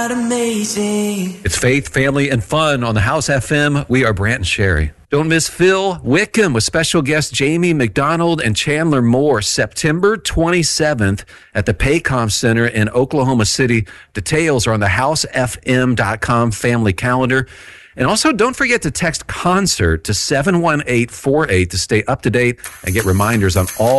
Amazing. It's faith, family, and fun on the House FM. We are Brant and Sherry. Don't miss Phil Wickham with special guests Jamie McDonald and Chandler Moore, September 27th at the Paycom Center in Oklahoma City. Details are on the housefm.com family calendar. And also, don't forget to text CONCERT to 71848 to stay up to date and get reminders on all